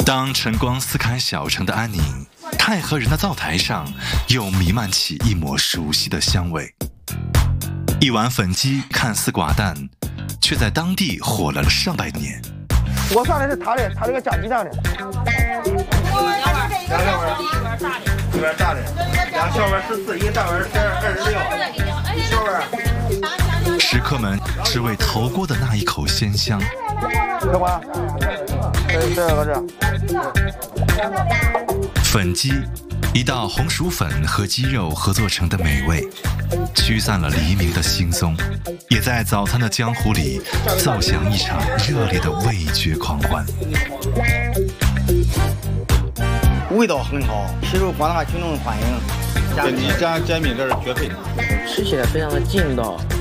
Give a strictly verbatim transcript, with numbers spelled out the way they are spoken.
当晨光撕开小城的安宁，太和人的灶台上又弥漫起一抹熟悉的香味。一碗粉鸡看似寡淡，却在当地火了上百年。 我上的是他的，他这个加鸡蛋的。两小碗，一碗大的，两小碗十四，一个大碗是二十六，一小碗。 食客们只为头锅的那一口鲜香。 客官，这这个这。 粉鸡，一道红薯粉和鸡肉合作成的美味，驱散了黎明的惺忪，也在早餐的江湖里奏响一场热烈的味觉狂欢。 味道很好，吃受广大群众欢迎。 跟你家煎饼这是绝配， 吃起来非常的劲道。